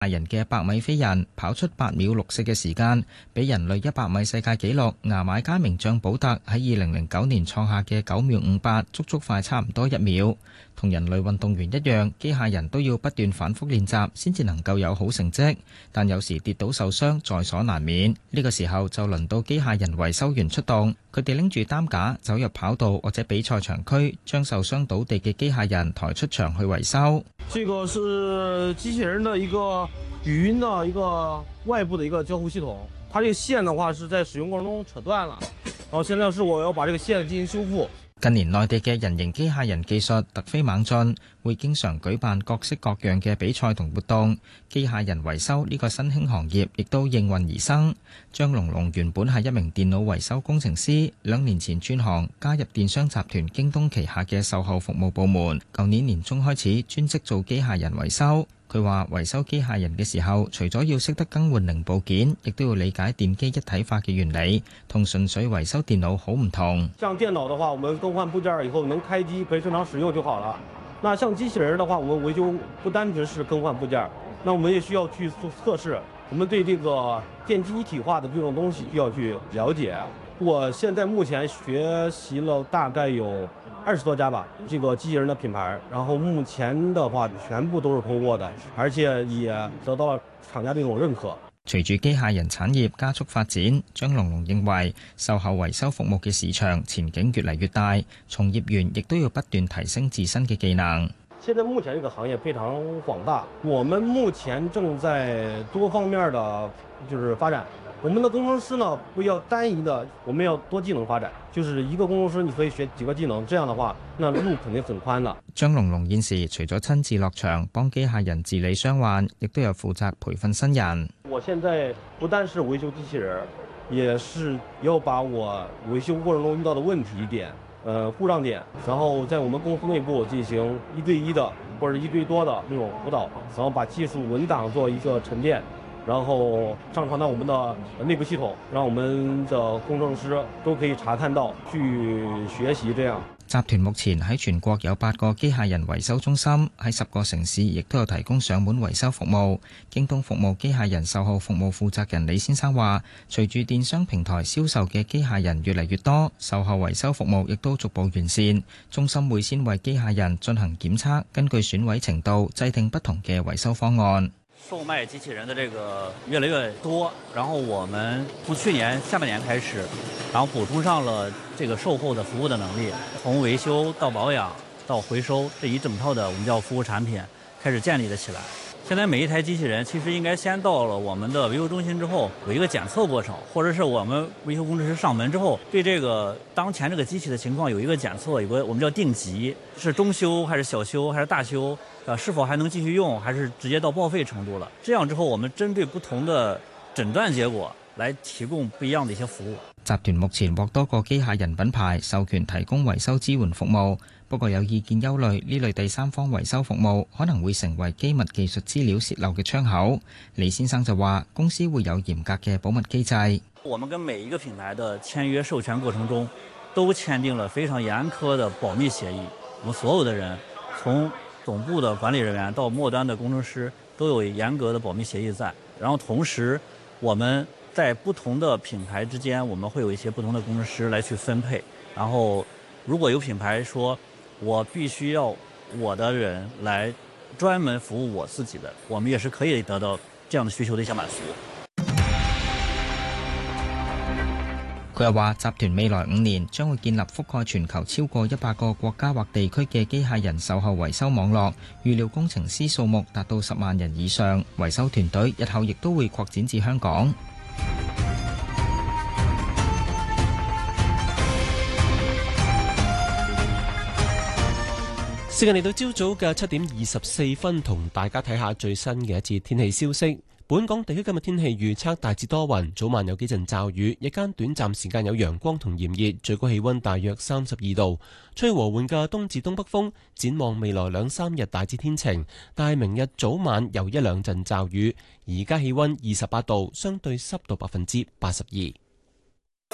人嘅100米飛人跑出8秒64嘅時間，比人類100米世界紀錄牙買加名將保特喺2009年創下嘅9秒58，足足快差唔多1秒。同人類運動員一樣，機械人都要不斷反覆練習先至能夠有好成績，但有時跌倒受傷在所難免。呢個時候就輪到機械人維修員出動，佢哋拎住擔架走入跑道或者比賽場區，將受傷倒地嘅機械人抬出場去維修。 這個是機器人的一個語音的一個外部的一個交互系統，它這個線的話是在使用過程中扯斷了，然後現在是我要把這個線進行修復。 近年內地嘅人形機械人技術突飛猛進，會經常舉辦各式各樣嘅比賽同活動，機械人維修呢個新興行業亦都應運而生。張龍龍原本係一名電腦維修工程師，2年前轉行加入電商集團京東旗下嘅售後服務部門，舊年年中開始專職做機械人維修。佢話維修機械人嘅時候，除咗要識得更換零部件，亦都要理解電機一體化嘅原理，同純粹維修電腦好唔同。 像電腦的話，我們更換部件以後能開機可以正常使用就好了。那像機器人的話，我們維修不單只是更換部件，那我們也需要去做測試。我們對這個電機一體化的這種東西需要去了解。我現在目前學習了大概有20多家吧，這個機器人的品牌，然後目前的話全部都是通過的，而且也得到了廠家這種認可。 隨住機械人產業加速發展，張龍龍認為售後維修服務嘅市場前景越嚟越大，從業員亦都要不斷提升自身嘅技能。 現在目前這個行業非常廣大，我們目前正在多方面的就是發展。我們的工程師呢，不要單一的，我們要多技能發展。就是一個工程師，你可以學幾個技能，這樣的話，那路肯定很寬的。 張龍龍現時除咗親自落場幫機械人治理傷患，亦都有負責培訓新人。 我現在不單是維修機器人，也是要把我維修過程中遇到的問題點、故障點，然後在我們公司內部進行1對1的或者1對多的那種輔導，然後把技術文檔做一個沉澱。然後上傳到我們的內部系統，讓我們的工程師都可以查看到，去學習。這樣集團目前喺全國有8個機械人維修中心，喺10個城市亦都有提供上門維修服務。京東服務機械人售後服務負責人李先生話，隨住電商平台銷售嘅機械人越嚟越多，售後維修服務亦都逐步完善。中心會先為機械人進行檢測，根據損毀程度制定不同嘅維修方案。 售賣機器人的這個越來越多，然後我們從去年下半年開始，然後補充上了這個售後的服務的能力，從維修到保養到回收這一整套的我們叫服務產品開始建立了起來。現在每一台機器人其實應該先到了我們的維修中心之後有一個檢測過程，或者是我們維修工程師上門之後對這個當前這個機器的情況有一個檢測，有個我們叫定級，是中修還是小修還是大修，是否還能繼續用，還是直接到報廢程度了。這樣之後我們針對不同的診斷結果來提供不一樣的一些服務。 集團目前獲多個機械人品牌授權提供維修支援服務，不過有意見憂慮呢類第三方維修服務可能會成為機密技術資料洩漏嘅窗口。李先生就話公司會有嚴格嘅保密機制。 我們跟每一個品牌的簽約授權過程中都簽訂了非常嚴苛的保密協議，我們所有的人從總部的管理人員到末端的工程師都有嚴格的保密協議在，然後同時我們在不同的品牌之間我們會有一些不同的工程師來去分配，然後如果有品牌說我必須要我的人來專門服務我自己的，我們也是可以得到這樣的需求的一些滿足。 佢又話集團未來5年將會建立覆蓋全球超過100個國家或地區嘅機械人售後維修網絡，預料工程師數目達到10萬人以上，維修團隊日後亦都會擴展至香港。 時間嚟到朝早嘅7點24分，同大家睇下最新嘅一節天氣消息。本港地區今日天氣預測大致多雲，早晚有幾陣驟雨，日間短暫時間有陽光同炎熱，最高氣溫大約32度，吹和緩嘅東至東北風。展望未來2-3日大致天晴，但係明日早晚有1-2陣驟雨。而家氣溫28度，相對濕度82%。